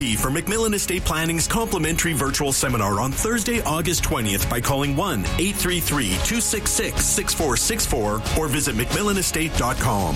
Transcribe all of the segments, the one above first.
For McMillan Estate Planning's complimentary virtual seminar on Thursday, August 20th by calling 1-833-266-6464 or visit McMillanestate.com.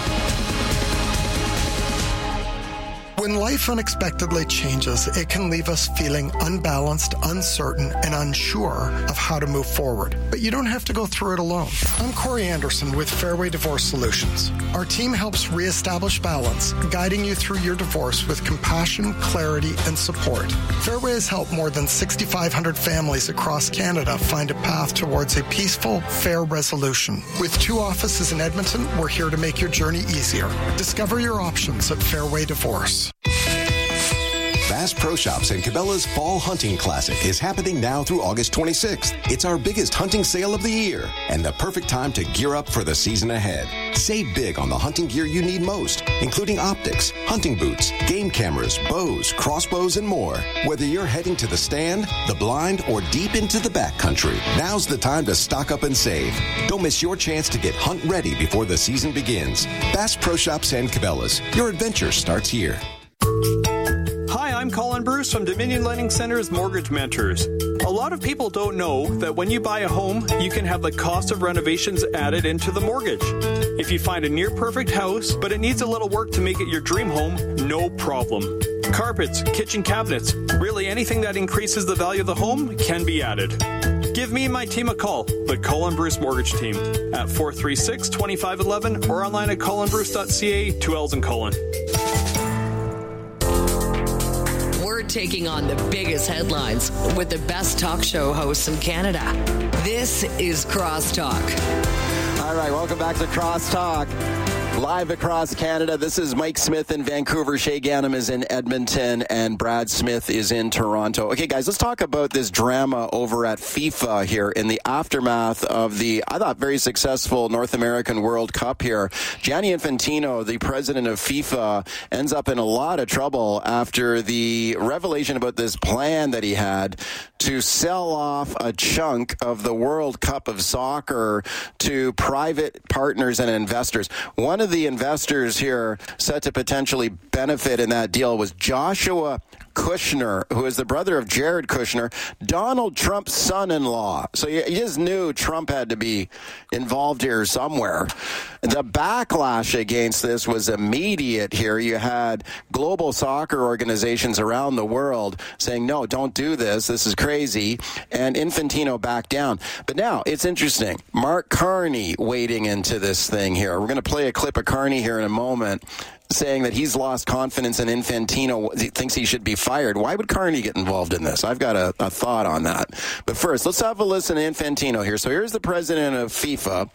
When life unexpectedly changes, it can leave us feeling unbalanced, uncertain, and unsure of how to move forward. But you don't have to go through it alone. I'm Corey Anderson with Fairway Divorce Solutions. Our team helps reestablish balance, guiding you through your divorce with compassion, clarity, and support. Fairway has helped more than 6,500 families across Canada find a path towards a peaceful, fair resolution. With 2 offices in Edmonton, we're here to make your journey easier. Discover your options at Fairway Divorce. Bass Pro Shops and Cabela's Fall Hunting Classic is happening now through August 26th. It's our biggest hunting sale of the year and the perfect time to gear up for the season ahead. Save big on the hunting gear you need most, including optics, hunting boots, game cameras, bows, crossbows, and more. Whether you're heading to the stand, the blind, or deep into the backcountry, now's the time to stock up and save. Don't miss your chance to get hunt ready before the season begins. Bass Pro Shops and Cabela's. Your adventure starts here. Hi, I'm Colin Bruce from Dominion Lending Center's Mortgage Mentors. A lot of people don't know that when you buy a home, you can have the cost of renovations added into the mortgage. If you find a near-perfect house, but it needs a little work to make it your dream home, no problem. Carpets, kitchen cabinets, really anything that increases the value of the home can be added. Give me and my team a call, the Colin Bruce Mortgage Team, at 436-2511 or online at colinbruce.ca, 2 L's in Colin. Taking on the biggest headlines with the best talk show hosts in Canada. This is Crosstalk. All right, welcome back to Crosstalk. Live across Canada, this is Mike Smith in Vancouver, Shay Ganem is in Edmonton, and Brad Smith is in Toronto. Okay, guys, let's talk about this drama over at FIFA here in the aftermath of the, I thought, very successful North American World Cup here. Gianni Infantino, the president of FIFA, ends up in a lot of trouble after the revelation about this plan that he had to sell off a chunk of the World Cup of Soccer to private partners and investors. One of the investors here set to potentially benefit in that deal was Joshua Kushner, who is the brother of Jared Kushner, Donald Trump's son-in-law. So you just knew Trump had to be involved here somewhere. The backlash against this was immediate here. You had global soccer organizations around the world saying, no, don't do this. This is crazy. And Infantino backed down. But now it's interesting. Mark Carney wading into this thing here. We're going to play a clip of Carney here in a moment, saying that he's lost confidence in Infantino, he thinks he should be fired. Why would Carney get involved in this? I've got a thought on that. But first, let's have a listen to Infantino here. So here's the president of FIFA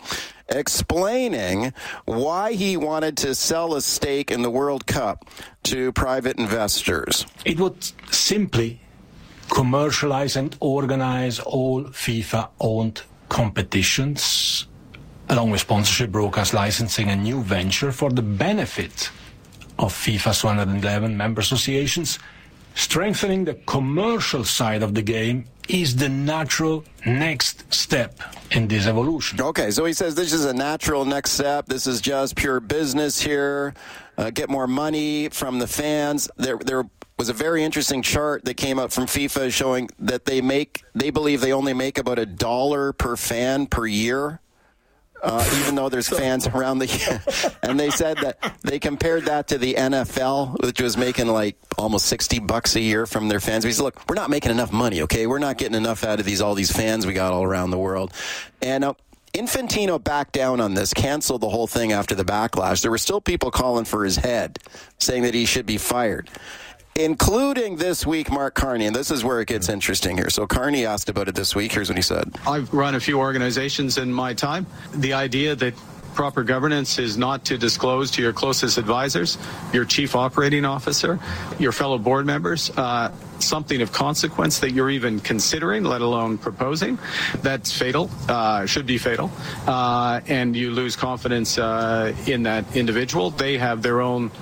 explaining why he wanted to sell a stake in the World Cup to private investors. It would simply commercialize and organize all FIFA-owned competitions, along with sponsorship, broadcast licensing, and new venture for the benefit of FIFA's 111 member associations. Strengthening the commercial side of the game is the natural next step in this evolution. Okay, so he says this is a natural next step. This is just pure business here. Get more money from the fans. There was a very interesting chart that came out from FIFA showing that they believe they only make about $1 per fan per year. Even though there's fans around the and they said that they compared that to the NFL, which was making like almost $60 a year from their fans. We said, look, we're not making enough money, okay? We're not getting enough out of all these fans we got all around the world. And Infantino backed down on this, canceled the whole thing after the backlash. There were still people calling for his head, saying that he should be fired, including this week Mark Carney, and this is where it gets interesting here. So Carney asked about it this week. Here's what he said. I've run a few organizations in my time. The idea that proper governance is not to disclose to your closest advisors, your chief operating officer, your fellow board members, something of consequence that you're even considering, let alone proposing, that's fatal, should be fatal, and you lose confidence in that individual. They have their own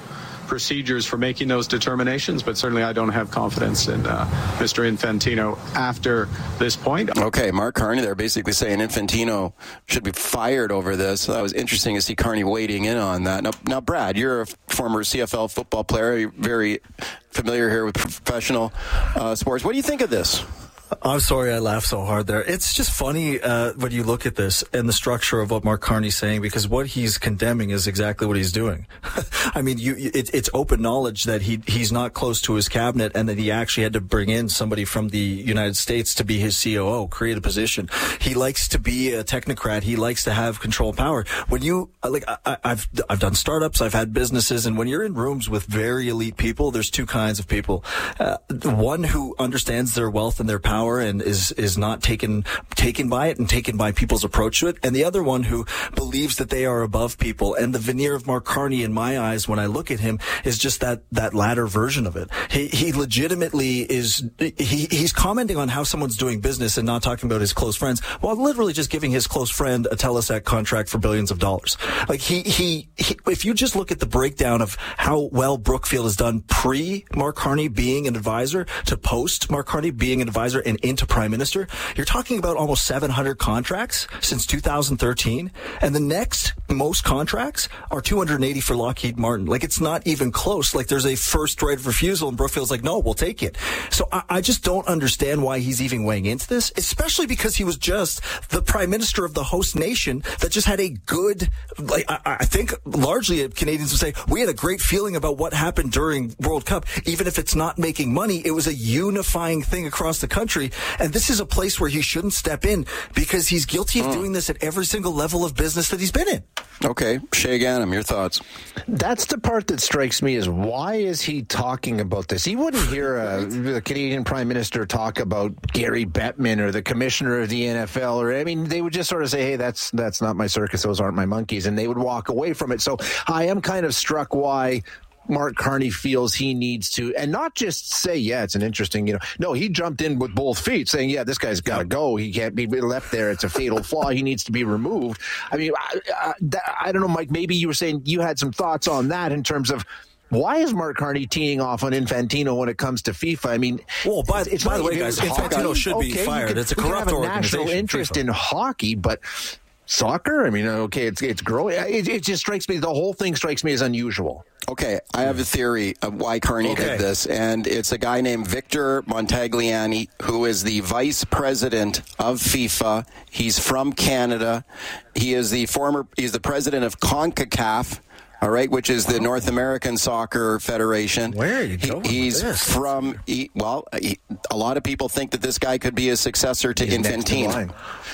procedures for making those determinations, but certainly I don't have confidence in Mr. Infantino after this point. Okay, Mark Carney, they're basically saying Infantino should be fired over this. So that was interesting to see Carney wading in on that. Now, Brad, you're a former CFL football player. You're very familiar here with professional sports. What do you think of this? I'm sorry I laughed so hard there. It's just funny when you look at this and the structure of what Mark Carney's saying, because what he's condemning is exactly what he's doing. I mean, it's open knowledge that he's not close to his cabinet and that he actually had to bring in somebody from the United States to be his COO, create a position. He likes to be a technocrat. He likes to have control power. When you, I've done startups, I've had businesses, and when you're in rooms with very elite people, there's two kinds of people. One who understands their wealth and their power and is not taken by it and taken by people's approach to it, and the other one who believes that they are above people. And the veneer of Mark Carney, in my eyes, when I look at him, is just that latter version of it. He legitimately is. He's commenting on how someone's doing business and not talking about his close friends, while literally just giving his close friend a Telesat contract for billions of dollars. Like he if you just look at the breakdown of how well Brookfield has done pre Mark Carney being an advisor to post Mark Carney being an advisor and into Prime Minister, you're talking about almost 700 contracts since 2013, and the next most contracts are 280 for Lockheed Martin. Like, it's not even close. Like, there's a first right of refusal, and Brookfield's like, no, we'll take it. So I just don't understand why he's even weighing into this, especially because he was just the Prime Minister of the host nation that just had a good, like, I think largely Canadians would say, we had a great feeling about what happened during World Cup. Even if it's not making money, it was a unifying thing across the country. And this is a place where he shouldn't step in because he's guilty of doing this at every single level of business that he's been in. Okay, Shay Ganem, your thoughts? That's the part that strikes me is, why is he talking about this? He wouldn't hear the Canadian Prime Minister talk about Gary Bettman or the Commissioner of the NFL, or, I mean, they would just sort of say, hey, that's not my circus, those aren't my monkeys, and they would walk away from it. So I am kind of struck why Mark Carney feels he needs to, and not just say, yeah, it's an interesting, no, he jumped in with both feet saying, yeah, this guy's got to go. He can't be left there. It's a fatal flaw. He needs to be removed. I mean, I don't know, Mike, maybe you were saying you had some thoughts on that in terms of, why is Mark Carney teeing off on Infantino when it comes to FIFA? I mean, well, by the way, guys, Infantino should be fired. It's a corrupt organization. National interest in hockey, but soccer? I mean, okay, it's growing. It just strikes me, the whole thing strikes me as unusual. Okay, I have a theory of why Carney did this, and it's a guy named Victor Montagliani, who is the vice president of FIFA. He's from Canada. He's the president of CONCACAF. All right, which is the North American Soccer Federation. Where are you going He's with this? from, a lot of people think that this guy could be a successor to Infantino.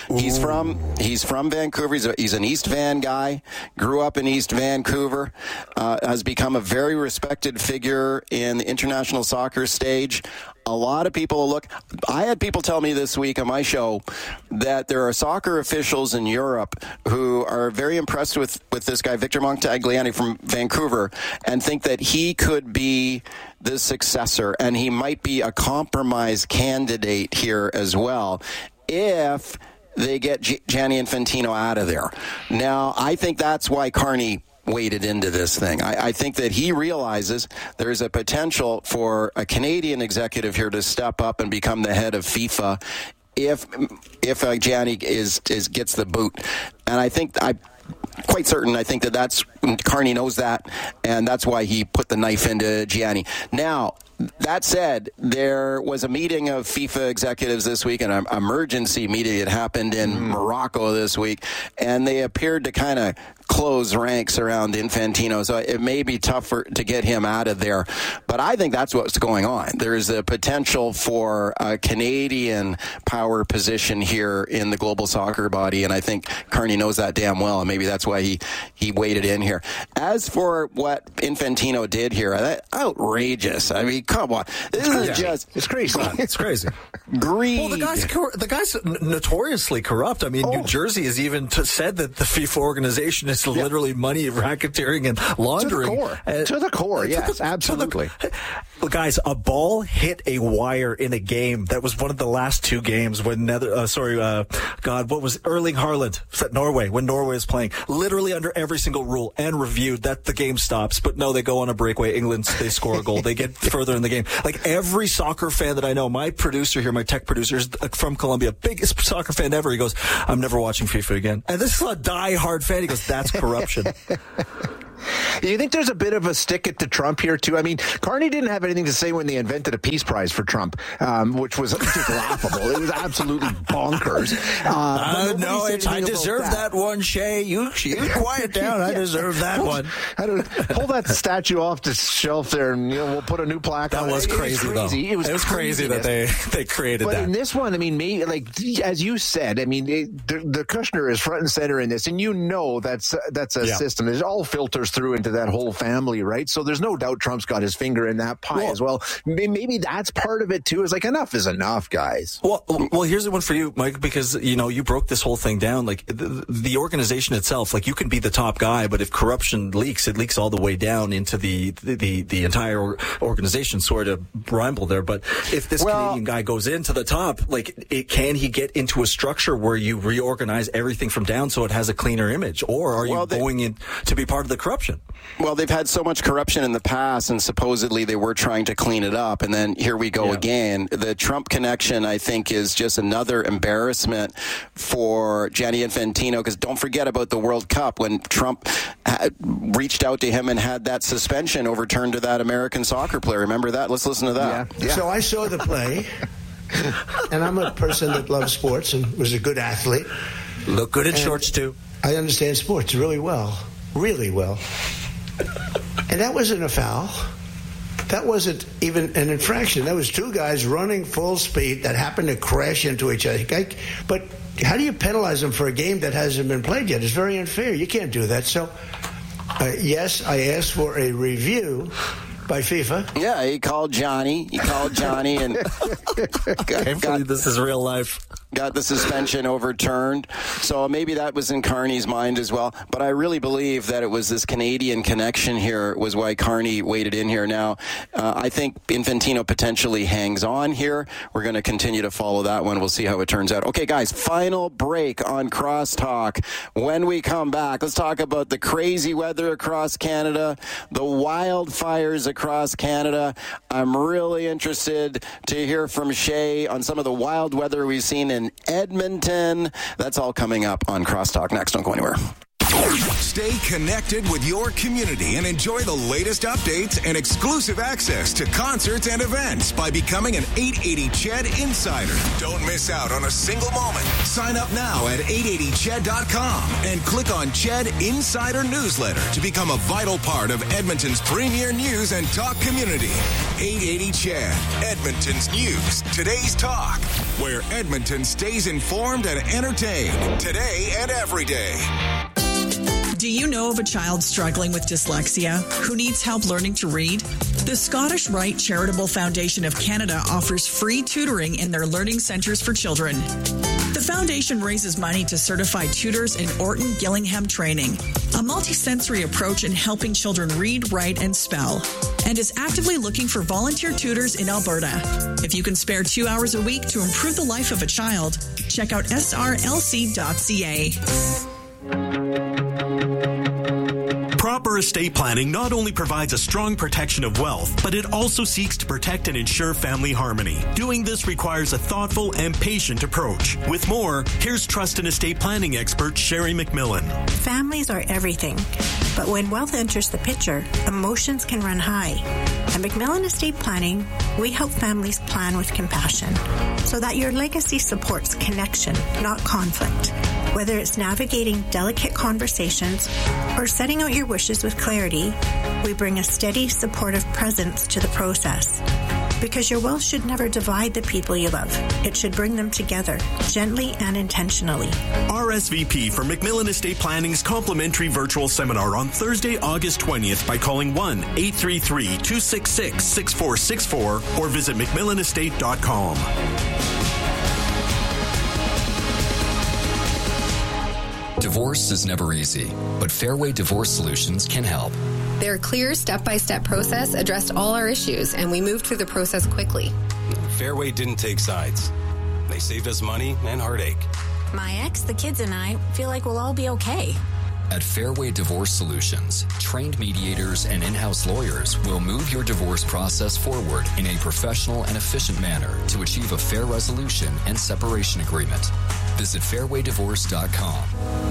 He's from Vancouver. He's an East Van guy. Grew up in East Vancouver. Has become a very respected figure in the international soccer stage. A lot of people look. I had people tell me this week on my show that there are soccer officials in Europe who are very impressed with this guy, Victor Montagliani from Vancouver, and think that he could be the successor, and he might be a compromise candidate here as well if they get Gianni Infantino out of there. Now, I think that's why Carney waded into this thing. I think that he realizes there's a potential for a Canadian executive here to step up and become the head of FIFA if Gianni gets the boot. And I'm quite certain, I think that's Carney knows that, and that's why he put the knife into Gianni. Now, that said, there was a meeting of FIFA executives this week, an emergency meeting. It happened in Morocco this week, and they appeared to kind of close ranks around Infantino, so it may be tougher to get him out of there. But I think that's what's going on. There's a potential for a Canadian power position here in the global soccer body, and I think Carney knows that damn well, and maybe that's why he waded in here. As for what Infantino did here, outrageous. I mean, come on. This is just... It's crazy. It's crazy. Greed. Well, the guy's notoriously corrupt. I mean, New Jersey has even said that the FIFA organization is literally money racketeering and laundering. To the core, yes, absolutely. Guys, a ball hit a wire in a game. That was one of the last two games when what was Erling Haaland at Norway, when Norway was playing. Literally under every single rule and reviewed that the game stops. But no, they go on a breakaway. England, they score a goal. They get further in the game. Like every soccer fan that I know, my producer here, my tech producer is from Colombia, biggest soccer fan ever. He goes, I'm never watching FIFA again. And this is a die-hard fan. He goes, that's corruption. You think there's a bit of a stick it to Trump here, too? I mean, Carney didn't have anything to say when they invented a peace prize for Trump, which was just laughable. It was absolutely bonkers. No, I deserve that one, Shay. You quiet down. I deserve that one. Pull that statue off the shelf there, and we'll put a new plaque on it. That was crazy, though. It was crazy that they created that. But in this one, I mean, maybe, like, as you said, I mean, the Kushner is front and center in this, and that's a system. There's all filters through into that whole family, right? So there's no doubt Trump's got his finger in that pie as well. Maybe that's part of it too. It's like, enough is enough, guys. Well, here's the one for you, Mike, because you broke this whole thing down. Like the organization itself, like you can be the top guy, but if corruption leaks, it leaks all the way down into the entire organization. Sorry to ramble there, but if this Canadian guy goes into the top, can he get into a structure where you reorganize everything from down so it has a cleaner image, or are you going in to be part of the corruption? Well, they've had so much corruption in the past, and supposedly they were trying to clean it up, and then here we go again. The Trump connection, I think, is just another embarrassment for Gianni Infantino, because don't forget about the World Cup when Trump reached out to him and had that suspension overturned to that American soccer player. Remember that? Let's listen to that. Yeah. So I saw the play, and I'm a person that loves sports and was a good athlete. Look good in shorts, too. I understand sports really well. Really well. And that wasn't a foul. That wasn't even an infraction. That was two guys running full speed that happened to crash into each other. But how do you penalize them for a game that hasn't been played yet? It's very unfair. You can't do that. So, yes, I asked for a review by FIFA. Yeah, he called Johnny. And this is real life. Got the suspension overturned. So maybe that was in Carney's mind as well. But I really believe that it was this Canadian connection here was why Carney waded in here. Now, I think Infantino potentially hangs on here. We're going to continue to follow that one. We'll see how it turns out. Okay, guys, final break on Crosstalk. When we come back, let's talk about the crazy weather across Canada, the wildfires across Canada. I'm really interested to hear from Shay on some of the wild weather we've seen in Edmonton. That's all coming up on Crosstalk next. Don't go anywhere. Stay connected with your community and enjoy the latest updates and exclusive access to concerts and events by becoming an 880 CHED Insider. Don't miss out on a single moment. Sign up now at 880ched.com and click on CHED Insider Newsletter to become a vital part of Edmonton's premier news and talk community. 880 CHED, Edmonton's news, today's talk, where Edmonton stays informed and entertained today and every day. Do you know of a child struggling with dyslexia who needs help learning to read? The Scottish Rite Charitable Foundation of Canada offers free tutoring in their learning centres for children. The foundation raises money to certify tutors in Orton Gillingham training, a multisensory approach in helping children read, write, and spell, and is actively looking for volunteer tutors in Alberta. If you can spare 2 hours a week to improve the life of a child, check out srlc.ca. Proper estate planning not only provides a strong protection of wealth, but it also seeks to protect and ensure family harmony. Doing this requires a thoughtful and patient approach. With more, here's trust and estate planning expert Sherry McMillan. Families are everything, but when wealth enters the picture, emotions can run high. At McMillan Estate Planning, we help families plan with compassion so that your legacy supports connection, not conflict. Whether it's navigating delicate conversations or setting out your wishes with clarity, we bring a steady, supportive presence to the process. Because your wealth should never divide the people you love. It should bring them together, gently and intentionally. RSVP for McMillan Estate Planning's complimentary virtual seminar on Thursday, August 20th by calling 1-833-266-6464 or visit McMillanestate.com. Divorce is never easy, but Fairway Divorce Solutions can help. Their clear step-by-step process addressed all our issues, and we moved through the process quickly. Fairway didn't take sides. They saved us money and heartache. My ex, the kids, and I feel like we'll all be okay. At Fairway Divorce Solutions, trained mediators and in-house lawyers will move your divorce process forward in a professional and efficient manner to achieve a fair resolution and separation agreement. Visit fairwaydivorce.com.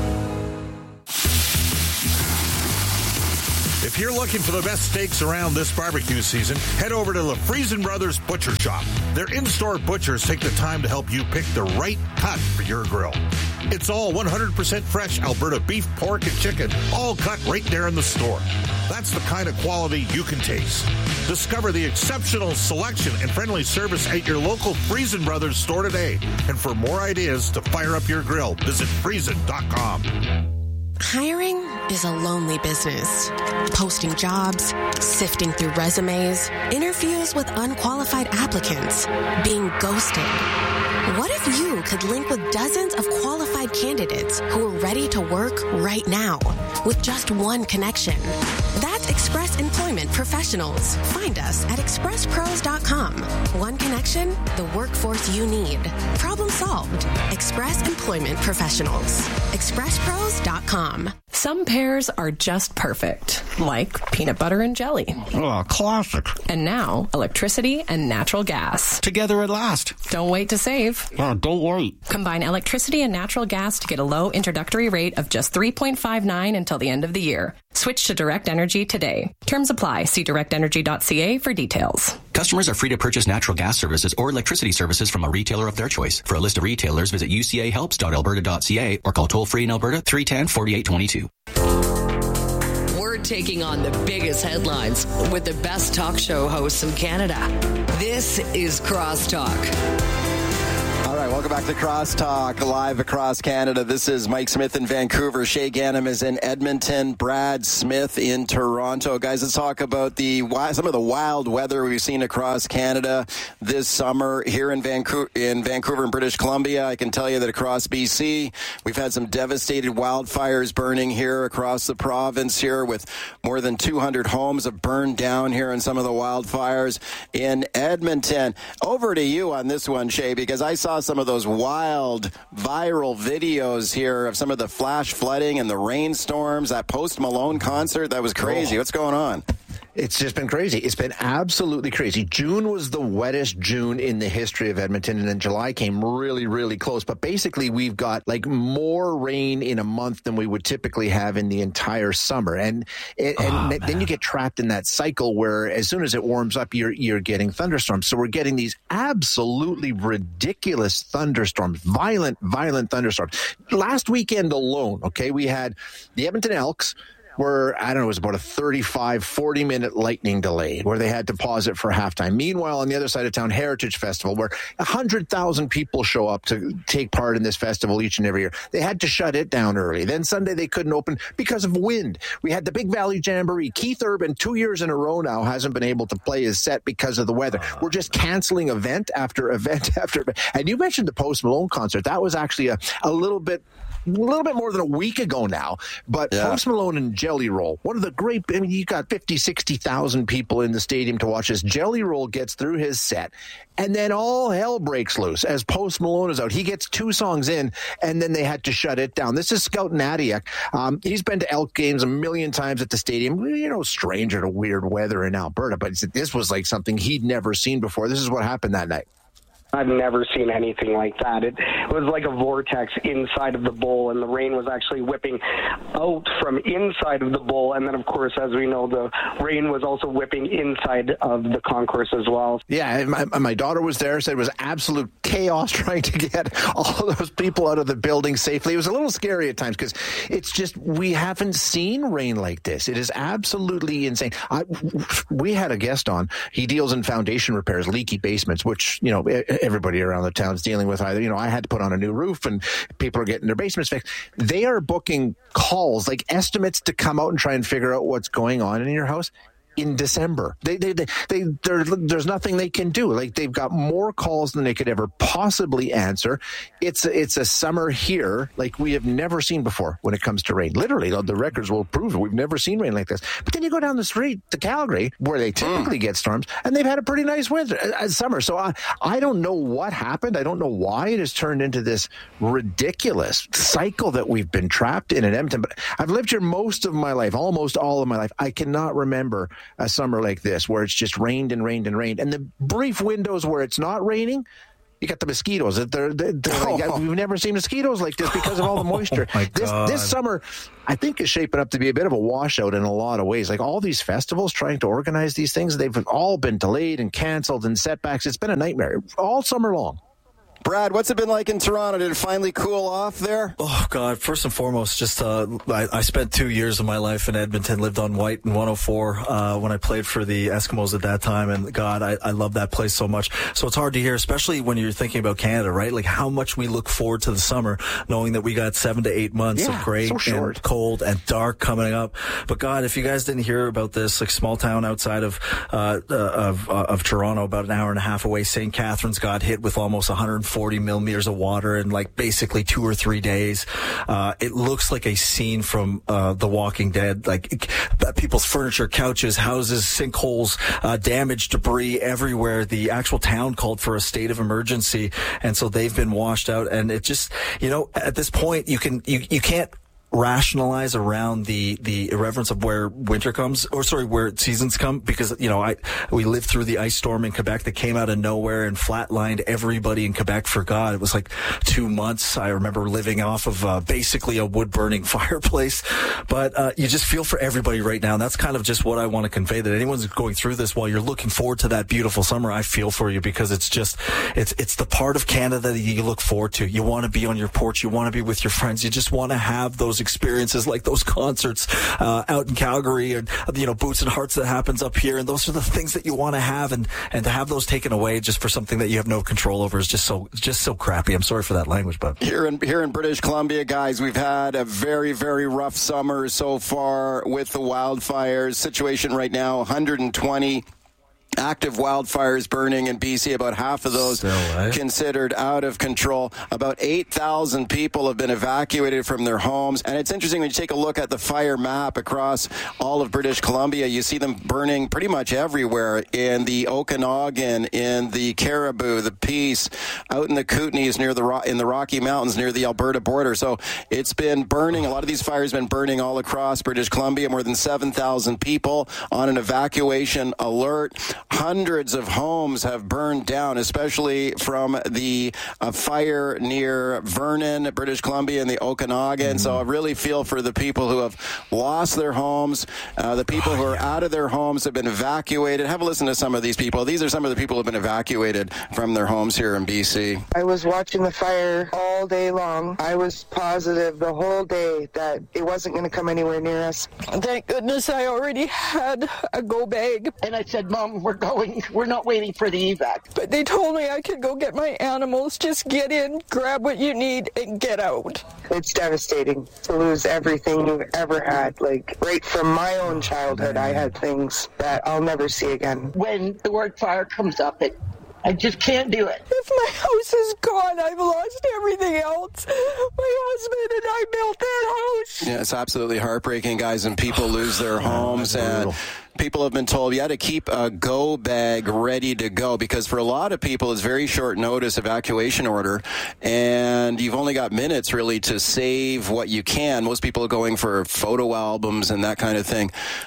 If you're looking for the best steaks around this barbecue season, head over to LaFriesen Brothers Butcher Shop. Their in-store butchers take the time to help you pick the right cut for your grill. It's all 100% fresh Alberta beef, pork, and chicken, all cut right there in the store. That's the kind of quality you can taste. Discover the exceptional selection and friendly service at your local Friesen Brothers store today. And for more ideas to fire up your grill, visit friesen.com. Hiring is a lonely business. Posting jobs, sifting through resumes, interviews with unqualified applicants, being ghosted. What if you could link with dozens of qualified candidates who are ready to work right now with just one connection? That's Express Employment Professionals. Find us at expresspros.com. One connection, the workforce you need. Problem solved. Express Employment Professionals. expresspros.com. Some pairs are just perfect, like peanut butter and jelly. Oh, classic. And now, electricity and natural gas. Together at last. Don't wait to save. Oh, don't wait. Combine electricity and natural gas to get a low introductory rate of just $3.59 until the end of the year. Switch to Direct Energy today. Terms apply. See directenergy.ca for details. Customers are free to purchase natural gas services or electricity services from a retailer of their choice. For a list of retailers, visit ucahelps.alberta.ca or call toll-free in Alberta 310-4822. We're taking on the biggest headlines with the best talk show hosts in Canada. This is Crosstalk. All right, welcome back to Crosstalk, live across Canada. This is Mike Smith in Vancouver. Shay Ganem is in Edmonton. Brad Smith in Toronto. Guys, let's talk about some of the wild weather we've seen across Canada this summer. Here in Vancouver and British Columbia, I can tell you that across BC, we've had some devastated wildfires burning here across the province here, with more than 200 homes have burned down here in some of the wildfires in Edmonton. Over to you on this one, Shay, because I saw some of those wild viral videos here of some of the flash flooding and the rainstorms, that Post Malone concert. That was crazy. What's going on? It's just been crazy. It's been absolutely crazy. June was the wettest June in the history of Edmonton, and then July came really, really close. But basically, we've got like more rain in a month than we would typically have in the entire summer. And then you get trapped in that cycle where as soon as it warms up, you're getting thunderstorms. So we're getting these absolutely ridiculous thunderstorms, violent thunderstorms. Last weekend alone, okay, we had the Edmonton Elks, where, I don't know, it was about a 40-minute lightning delay where they had to pause it for halftime. Meanwhile, on the other side of town, Heritage Festival, where 100,000 people show up to take part in this festival each and every year. They had to shut it down early. Then Sunday they couldn't open because of wind. We had the Big Valley Jamboree. Keith Urban, 2 years in a row now, hasn't been able to play his set because of the weather. We're just canceling event after event after event. And you mentioned the Post Malone concert. That was actually a little bit more than a week ago now, but Post Malone and Jelly Roll, one of the great, I mean, you got 50, 60,000 people in the stadium to watch this. Jelly Roll gets through his set, and then all hell breaks loose as Post Malone is out. He gets 2 songs in, and then they had to shut it down. This is Scout Nadiak. He's been to Elk games a million times at the stadium. You know, stranger to weird weather in Alberta, but this was like something he'd never seen before. This is what happened that night. I've never seen anything like that. It was like a vortex inside of the bowl, and the rain was actually whipping out from inside of the bowl. And then, of course, as we know, the rain was also whipping inside of the concourse as well. Yeah, my daughter was there, said it was absolute chaos trying to get all of those people out of the building safely. It was a little scary at times because it's just, we haven't seen rain like this. It is absolutely insane. We had a guest on. He deals in foundation repairs, leaky basements, which, you know, everybody around the town's dealing with. Either, you know, I had to put on a new roof and people are getting their basements fixed. They are booking calls, like estimates, to come out and try and figure out what's going on in your house. in December. There's nothing they can do. Like, they've got more calls than they could ever possibly answer. It's a summer here like we have never seen before when it comes to rain. Literally, the records will prove it. We've never seen rain like this. But then you go down the street to Calgary, where they typically get storms, and they've had a pretty nice summer. So I don't know what happened. I don't know why it has turned into this ridiculous cycle that we've been trapped in Edmonton. But I've lived here most of my life, almost all of my life. I cannot remember a summer like this where it's just rained and rained and rained. And the brief windows where it's not raining, you got the mosquitoes. We've never seen mosquitoes like this because of all the moisture. This summer, I think, is shaping up to be a bit of a washout in a lot of ways. Like, all these festivals trying to organize these things, they've all been delayed and canceled and setbacks. It's been a nightmare all summer long. Brad, what's it been like in Toronto? Did it finally cool off there? Oh, God. First and foremost, just I spent 2 years of my life in Edmonton, lived on White and 104 when I played for the Eskimos at that time. And, God, I love that place so much. So it's hard to hear, especially when you're thinking about Canada, right? Like, how much we look forward to the summer, knowing that we got 7 to 8 months of gray and cold and dark coming up. But, God, if you guys didn't hear about this, like, small town outside of Toronto, about an hour and a half away, St. Catharines got hit with almost 140 millimeters of water in like basically 2 or 3 days. It looks like a scene from The Walking Dead, like people's furniture, couches, houses, sinkholes, damaged debris everywhere. The actual town called for a state of emergency, and so they've been washed out. And it just, at this point, you can't rationalize around the irreverence of where winter comes, where seasons come, because we lived through the ice storm in Quebec that came out of nowhere and flatlined everybody in Quebec for God. It was like 2 months. I remember living off of basically a wood burning fireplace. But you just feel for everybody right now, and that's kind of just what I want to convey, that anyone's going through this while you're looking forward to that beautiful summer. I feel for you, because it's the part of Canada that you look forward to. You want to be on your porch, you want to be with your friends, you just want to have those experiences like those concerts out in Calgary, and Boots and Hearts that happens up here, and those are the things that you want to have, and to have those taken away just for something that you have no control over is just so crappy. I'm sorry for that language, but here in British Columbia, guys, we've had a very, very rough summer so far with the wildfires situation right now. 120 active wildfires burning in BC, about half of those considered out of control. About 8,000 people have been evacuated from their homes. And it's interesting when you take a look at the fire map across all of British Columbia, you see them burning pretty much everywhere, in the Okanagan, in the Caribou, the Peace, out in the Kootenays, in the Rocky Mountains near the Alberta border. So it's been burning. A lot of these fires have been burning all across British Columbia. More than 7,000 people on an evacuation alert. Hundreds of homes have burned down, especially from the fire near Vernon, British Columbia, and the Okanagan. So I really feel for the people who have lost their homes. The people who are out of their homes have been evacuated. Have a listen to some of these people. These are some of the people who have been evacuated from their homes here in BC. I was watching the fire all day long. I was positive the whole day that it wasn't going to come anywhere near us. Thank goodness I already had a go bag. And I said, Mom, we're going. We're not waiting for the evac. But they told me I could go get my animals. Just get in, grab what you need, and get out. It's devastating to lose everything you've ever had. Like, right from my own childhood, I had things that I'll never see again. When the word fire comes up, I just can't do it. If my house is gone, I've lost everything else. My husband and I built that house. Yeah, it's absolutely heartbreaking, guys, and people lose their homes, and people have been told you got to keep a go bag ready to go, because for a lot of people it's very short notice evacuation order, and you've only got minutes really to save what you can. Most people are going for photo albums and that kind of thing.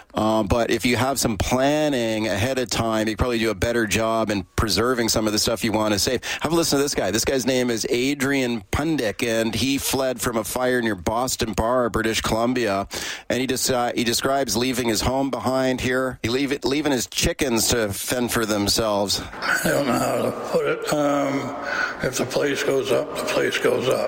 But if you have some planning ahead of time, you probably do a better job in preserving some of the stuff you want to save. Have a listen to this guy. This guy's name is Adrian Pundick, and he fled from a fire near Boston Bar, British Columbia. And he describes leaving his home behind here. He leaving his chickens to fend for themselves. I don't know how to put it. If the place goes up, the place goes up.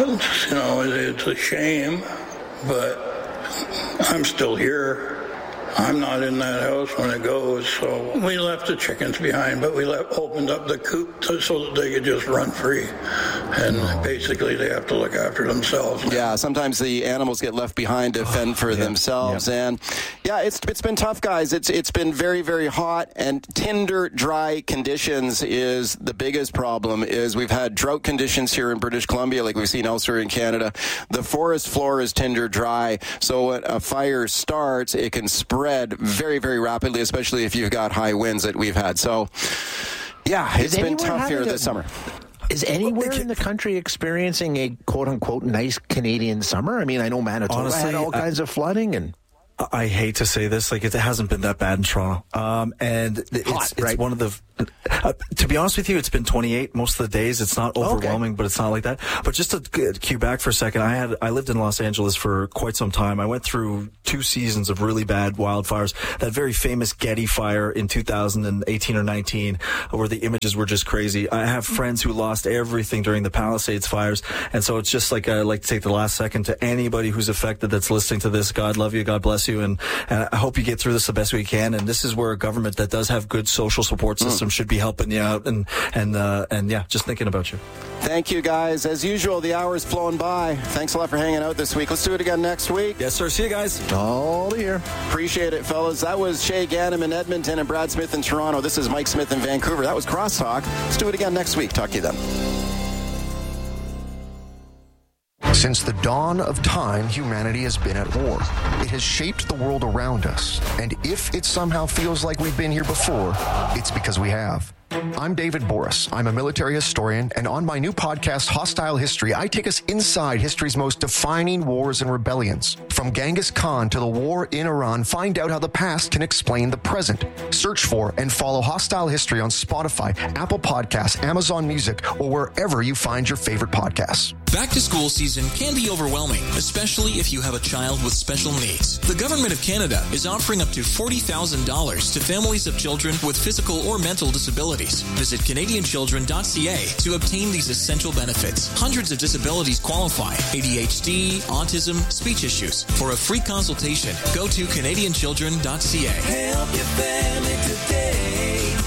It's a shame, but I'm still here. I'm not in that house when it goes, so we left the chickens behind, but we opened up the coop so that they could just run free. And basically they have to look after themselves. Yeah, sometimes the animals get left behind to fend for themselves. And yeah, it's been tough, guys. It's been very, very hot, and tinder dry conditions is the biggest problem. Is we've had drought conditions here in British Columbia like we've seen elsewhere in Canada. The forest floor is tinder dry, so when a fire starts, it can spread very, very rapidly, especially if you've got high winds that we've had. So yeah, it's been tough here this summer. Is anywhere in the country experiencing a quote-unquote nice Canadian summer? I mean, I know Manitoba had all kinds of flooding, and I hate to say this, like it hasn't been that bad in Toronto. And it's one of the, to be honest with you, it's been 28 most of the days. It's not overwhelming, but it's not like that. But just to cue back for a second, I lived in Los Angeles for quite some time. I went through 2 seasons of really bad wildfires. That very famous Getty fire in 2018 or 19, where the images were just crazy. I have friends who lost everything during the Palisades fires. And so it's just like, I'd like to take the last second to anybody who's affected that's listening to this. God love you. God bless you. And I hope you get through this the best way you can. And this is where a government that does have good social support system should be helping you out. And yeah, just thinking about you. Thank you, guys. As usual, the hour's flown by. Thanks a lot for hanging out this week. Let's do it again next week. Yes, sir. See you guys. All here. Appreciate it, fellas. That was Shay Ganem in Edmonton and Brad Smith in Toronto. This is Mike Smith in Vancouver. That was Crosstalk. Let's do it again next week. Talk to you then. Since the dawn of time, humanity has been at war. It has shaped the world around us. And if it somehow feels like we've been here before, it's because we have. I'm David Boris. I'm a military historian, and on my new podcast, Hostile History, I take us inside history's most defining wars and rebellions. From Genghis Khan to the war in Iran, find out how the past can explain the present. Search for and follow Hostile History on Spotify, Apple Podcasts, Amazon Music, or wherever you find your favorite podcasts. Back to school season can be overwhelming, especially if you have a child with special needs. The Government of Canada is offering up to $40,000 to families of children with physical or mental disabilities. Visit CanadianChildren.ca to obtain these essential benefits. Hundreds of disabilities qualify: ADHD, autism, speech issues. For a free consultation, go to CanadianChildren.ca. Help your family today.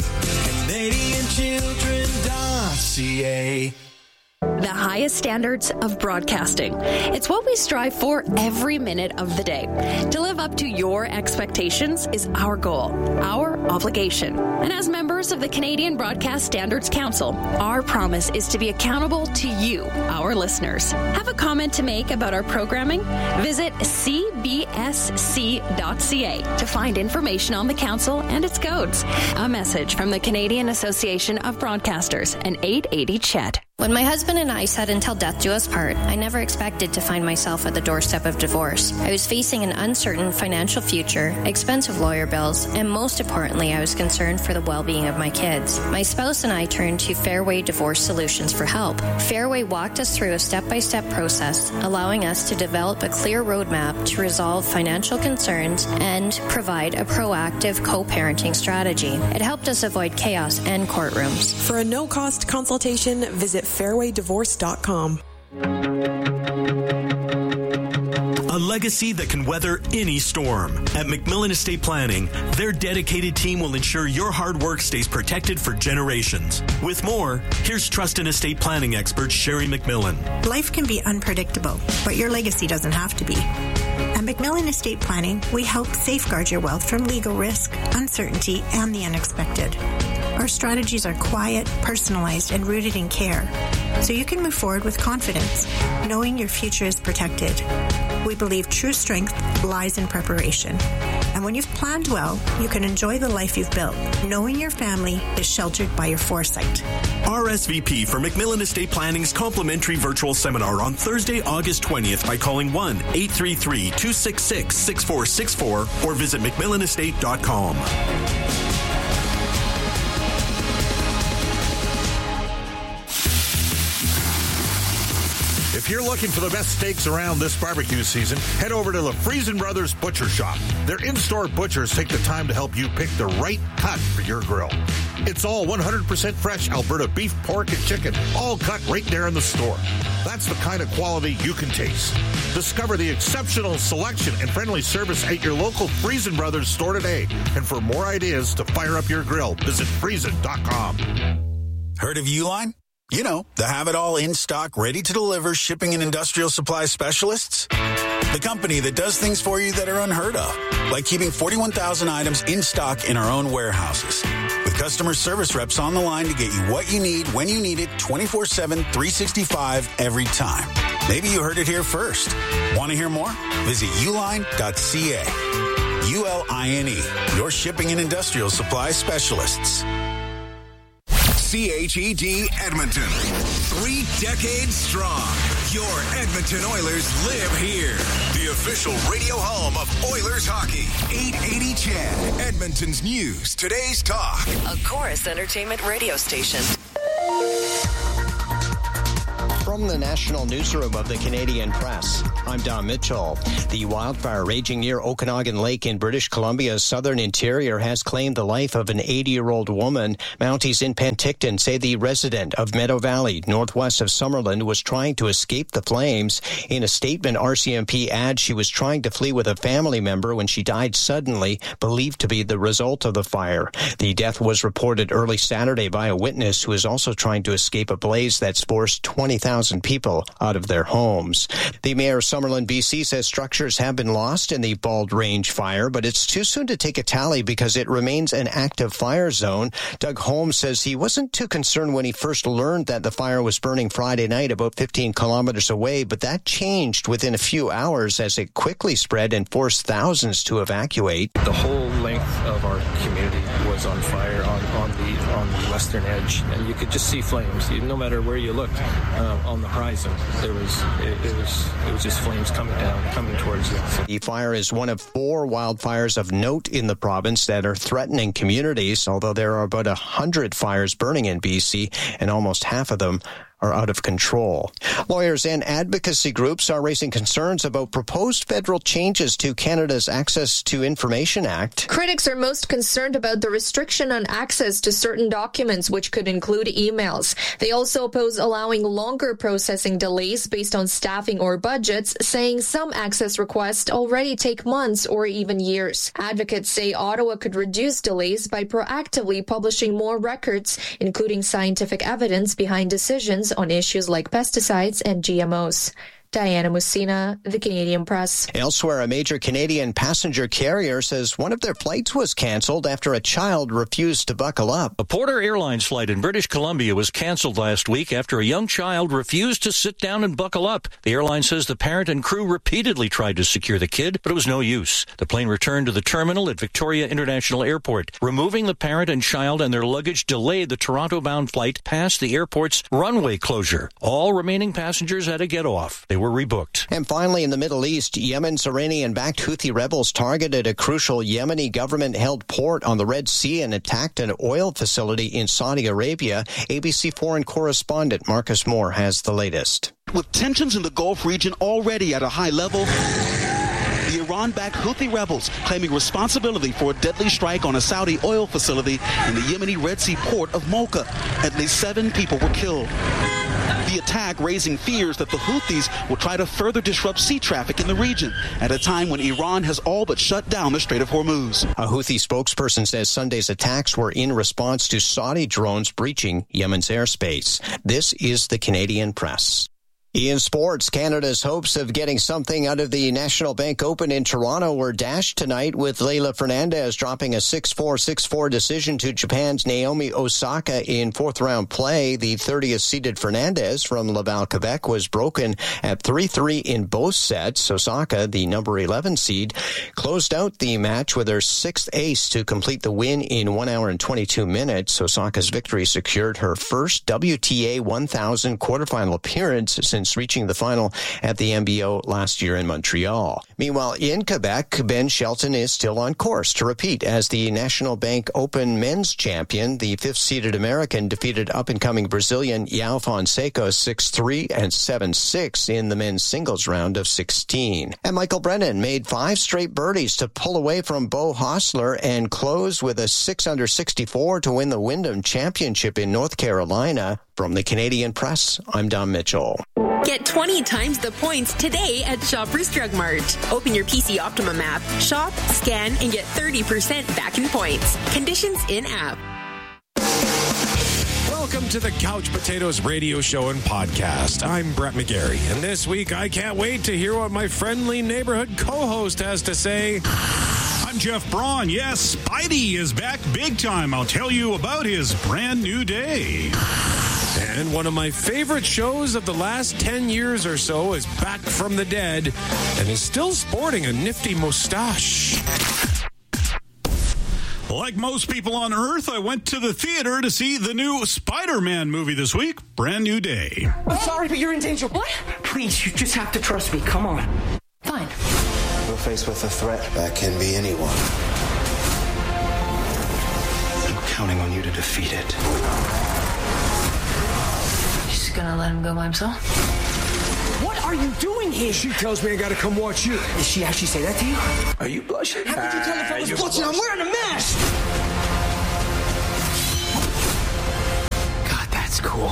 CanadianChildren.ca. The highest standards of broadcasting. It's what we strive for every minute of the day. To live up to your expectations is our goal, our obligation. And as members of the Canadian Broadcast Standards Council, our promise is to be accountable to you, our listeners. Have a comment to make about our programming? Visit cbsc.ca to find information on the council and its codes. A message from the Canadian Association of Broadcasters and 880 CHED. When my husband and I said until death do us part, I never expected to find myself at the doorstep of divorce. I was facing an uncertain financial future, expensive lawyer bills, and most importantly, I was concerned for the well-being of my kids. My spouse and I turned to Fairway Divorce Solutions for help. Fairway walked us through a step-by-step process, allowing us to develop a clear roadmap to resolve financial concerns and provide a proactive co-parenting strategy. It helped us avoid chaos and courtrooms. For a no-cost consultation, visit fairwaydivorce.com. A legacy that can weather any storm. At McMillan Estate Planning, their dedicated team will ensure your hard work stays protected for generations. With more, here's trust and estate planning expert Sherry McMillan. Life can be unpredictable, but your legacy doesn't have to be. At McMillan Estate Planning, we help safeguard your wealth from legal risk, uncertainty, and the unexpected. Our strategies are quiet, personalized, and rooted in care, so you can move forward with confidence, knowing your future is protected. We believe true strength lies in preparation. And when you've planned well, you can enjoy the life you've built, knowing your family is sheltered by your foresight. RSVP for McMillan Estate Planning's complimentary virtual seminar on Thursday, August 20th by calling 1-833-266-6464 or visit McMillanestate.com. If you're looking for the best steaks around this barbecue season, head over to LaFriesen Brothers Butcher Shop. Their in-store butchers take the time to help you pick the right cut for your grill. It's all 100% fresh Alberta beef, pork, and chicken, all cut right there in the store. That's the kind of quality you can taste. Discover the exceptional selection and friendly service at your local Friesen Brothers store today. And for more ideas to fire up your grill, visit Friesen.com. Heard of Uline? You know, the have-it-all in-stock, ready-to-deliver shipping and industrial supply specialists. The company that does things for you that are unheard of, like keeping 41,000 items in stock in our own warehouses. With customer service reps on the line to get you what you need, when you need it, 24/7, 365, every time. Maybe you heard it here first. Want to hear more? Visit uline.ca. ULINE, your shipping and industrial supply specialists. CHED Edmonton. 3 decades strong. Your Edmonton Oilers live here. The official radio home of Oilers hockey. 880 CHED. Edmonton's news. Today's talk. A Chorus Entertainment radio station. From the National Newsroom of the Canadian Press, I'm Don Mitchell. The wildfire raging near Okanagan Lake in British Columbia's southern interior has claimed the life of an 80-year-old woman. Mounties in Penticton say the resident of Meadow Valley, northwest of Summerland, was trying to escape the flames. In a statement, RCMP adds she was trying to flee with a family member when she died suddenly, believed to be the result of the fire. The death was reported early Saturday by a witness who is also trying to escape a blaze that's forced 20,000 people out of their homes. The mayor of Summerland, BC, says structures have been lost in the Bald Range fire, but it's too soon to take a tally because it remains an active fire zone. Doug Holmes says he wasn't too concerned when he first learned that the fire was burning Friday night about 15 kilometers away, but that changed within a few hours as it quickly spread and forced thousands to evacuate. The whole length of our community was on fire on the western edge, and you could just see flames. No matter where you looked on the horizon, it was just flames coming down, coming towards you. The fire is one of 4 wildfires of note in the province that are threatening communities, although there are about 100 fires burning in BC, and almost half of them are out of control. Lawyers and advocacy groups are raising concerns about proposed federal changes to Canada's Access to Information Act. Critics are most concerned about the restriction on access to certain documents, which could include emails. They also oppose allowing longer processing delays based on staffing or budgets, saying some access requests already take months or even years. Advocates say Ottawa could reduce delays by proactively publishing more records, including scientific evidence behind decisions on issues like pesticides and GMOs. Diana Musina, The Canadian Press. Elsewhere, a major Canadian passenger carrier says one of their flights was canceled after a child refused to buckle up. A Porter Airlines flight in British Columbia was canceled last week after a young child refused to sit down and buckle up. The airline says the parent and crew repeatedly tried to secure the kid, but it was no use. The plane returned to the terminal at Victoria International Airport. Removing the parent and child and their luggage delayed the Toronto-bound flight past the airport's runway closure. All remaining passengers had to get off. They were rebooked. And finally, in the Middle East, Yemen's Iranian-backed Houthi rebels targeted a crucial Yemeni government-held port on the Red Sea and attacked an oil facility in Saudi Arabia. ABC foreign correspondent Marcus Moore has the latest. With tensions in the Gulf region already at a high level, the Iran-backed Houthi rebels claiming responsibility for a deadly strike on a Saudi oil facility in the Yemeni Red Sea port of Mocha. At least 7 people were killed. The attack raising fears that the Houthis will try to further disrupt sea traffic in the region at a time when Iran has all but shut down the Strait of Hormuz. A Houthi spokesperson says Sunday's attacks were in response to Saudi drones breaching Yemen's airspace. This is the Canadian Press. In sports, Canada's hopes of getting something out of the National Bank Open in Toronto were dashed tonight with Leylah Fernandez dropping a 6-4, 6-4 decision to Japan's Naomi Osaka in fourth-round play. The 30th-seeded Fernandez from Laval, Quebec, was broken at 3-3 in both sets. Osaka, the number 11 seed, closed out the match with her 6th ace to complete the win in 1 hour and 22 minutes. Osaka's victory secured her first WTA 1000 quarterfinal appearance since since reaching the final at the MBO last year in Montreal. Meanwhile, in Quebec, Ben Shelton is still on course to repeat as the National Bank Open men's champion. The fifth-seeded American defeated up-and-coming Brazilian João Fonseca 6-3 and 7-6 in the men's singles round of 16. And Michael Brennan made 5 straight birdies to pull away from Beau Hossler and close with a 6-under 64 to win the Wyndham Championship in North Carolina. From the Canadian Press, I'm Don Mitchell. Get 20 times the points today at Shoppers Drug Mart. Open your PC Optimum app, shop, scan, and get 30% back in points. Conditions in-app. Welcome to the Couch Potatoes radio show and podcast. I'm Brett McGarry, and this week I can't wait to hear what my friendly neighborhood co-host has to say. I'm Jeff Braun. Yes, Spidey is back big time. I'll tell you about his brand new day. And one of my favorite shows of the last 10 years or so is back from the dead and is still sporting a nifty mustache. Like most people on Earth, I went to the theater to see the new Spider-Man movie this week. Brand new day. I'm sorry, but you're in danger. What? Please, you just have to trust me. Come on. Fine. We're faced with a threat that can be anyone. I'm counting on you to defeat it. She's gonna let him go by himself? What are you doing here? She tells me I gotta come watch you. Did she actually say that to you? Are you blushing? How could you tell if I was blushing? I'm wearing a mask! God, that's cool.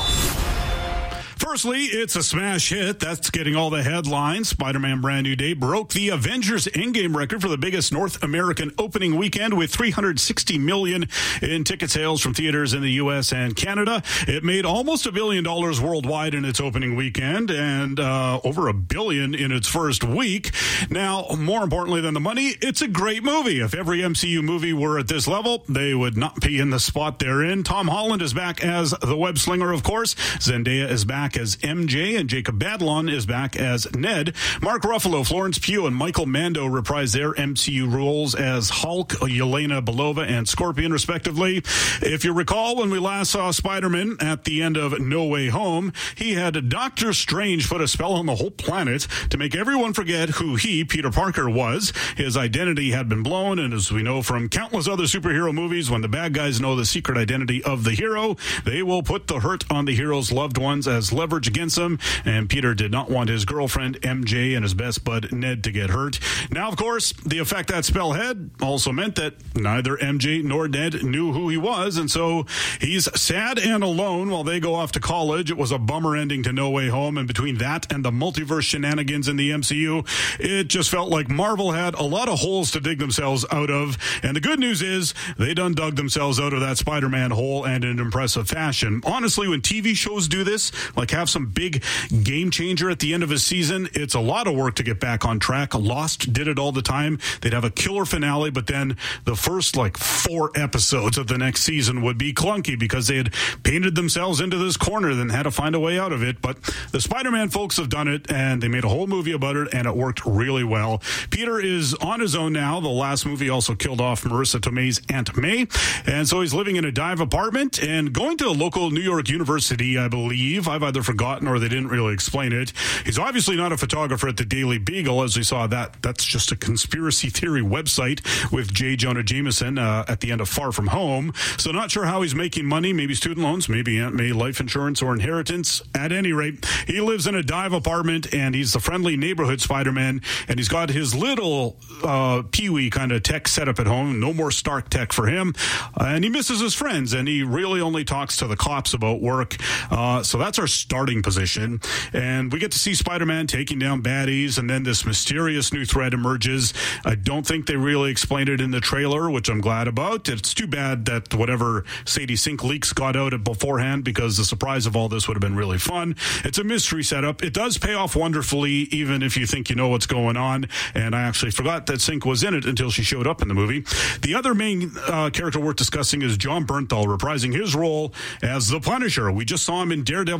Firstly, it's a smash hit. That's getting all the headlines. Spider-Man Brand New Day broke the Avengers Endgame record for the biggest North American opening weekend with $360 million in ticket sales from theaters in the U.S. and Canada. It made almost $1 billion worldwide in its opening weekend and over $1 billion in its first week. Now, more importantly than the money, it's a great movie. If every MCU movie were at this level, they would not be in the spot they're in. Tom Holland is back as the web slinger, of course. Zendaya is back as MJ, and Jacob Batalon is back as Ned. Mark Ruffalo, Florence Pugh, and Michael Mando reprise their MCU roles as Hulk, Yelena Belova, and Scorpion, respectively. If you recall, when we last saw Spider-Man at the end of No Way Home, he had Doctor Strange put a spell on the whole planet to make everyone forget who he, Peter Parker, was. His identity had been blown, and as we know from countless other superhero movies, when the bad guys know the secret identity of the hero, they will put the hurt on the hero's loved ones as leverage against him, and Peter did not want his girlfriend MJ and his best bud Ned to get hurt. Now, of course, the effect that spell had also meant that neither MJ nor Ned knew who he was, and so he's sad and alone while they go off to college. It was a bummer ending to No Way Home, and between that and the multiverse shenanigans in the MCU, it just felt like Marvel had a lot of holes to dig themselves out of, and the good news is they done dug themselves out of that Spider-Man hole and in impressive fashion. Honestly, when TV shows do this, like have some big game changer at the end of a season, it's a lot of work to get back on track. Lost did it all the time. They'd have a killer finale, but then the first 4 episodes of the next season would be clunky because they had painted themselves into this corner and had to find a way out of it. But the Spider-Man folks have done it, and they made a whole movie about it, and it worked really well. Peter is on his own now. The last movie also killed off Marissa Tomei's Aunt May, and so he's living in a dive apartment and going to a local New York university, I believe. I've either forgotten or they didn't really explain it. He's obviously not a photographer at the Daily Beagle, as we saw that's just a conspiracy theory website with J. Jonah Jameson at the end of Far From Home. So not sure how he's making money, maybe student loans, maybe Aunt May life insurance or inheritance. At any rate, he lives in a dive apartment, and he's the friendly neighborhood Spider-Man, and he's got his little Pee-wee kind of tech setup at home. No more Stark tech for him. And he misses his friends, and he really only talks to the cops about work. So that's our starting position. And we get to see Spider-Man taking down baddies, and then this mysterious new threat emerges. I don't think they really explained it in the trailer, which I'm glad about. It's too bad that whatever Sadie Sink leaks got out beforehand, because the surprise of all this would have been really fun. It's a mystery setup. It does pay off wonderfully, even if you think you know what's going on. And I actually forgot that Sink was in it until she showed up in the movie. The other main character worth discussing is John Bernthal, reprising his role as the Punisher. We just saw him in Daredevil Born Again.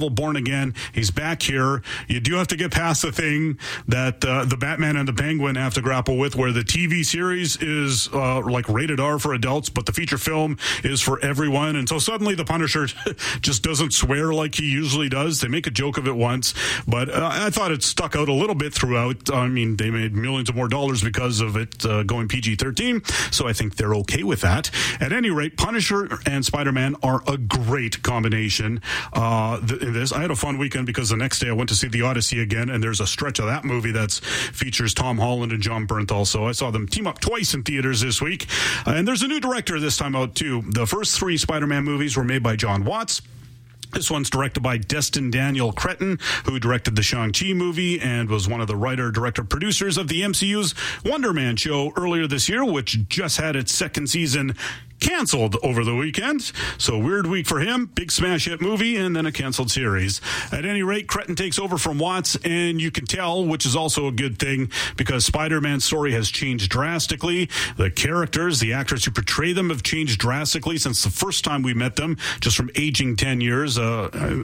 again. He's back here. You do have to get past the thing that the Batman and the Penguin have to grapple with, where the TV series is like rated R for adults, but the feature film is for everyone. And so suddenly the Punisher just doesn't swear like he usually does. They make a joke of it once, but I thought it stuck out a little bit throughout. I mean, they made millions of more dollars because of it going PG-13, so I think they're okay with that. At any rate, Punisher and Spider-Man are a great combination. I had a fun weekend because the next day I went to see The Odyssey again, and there's a stretch of that movie that features Tom Holland and John Bernthal, so I saw them team up twice in theaters this week. And there's a new director this time out, too. The first 3 Spider-Man movies were made by John Watts. This one's directed by Destin Daniel Cretton, who directed the Shang-Chi movie and was one of the writer, director, producers of the MCU's Wonder Man show earlier this year, which just had its second season canceled over the weekend. So weird week for him. Big smash hit movie and then a canceled series. At any rate, Cretton takes over from Watts, and you can tell, which is also a good thing, because Spider-Man's story has changed drastically. The characters, the actors who portray them have changed drastically since the first time we met them, just from aging 10 years in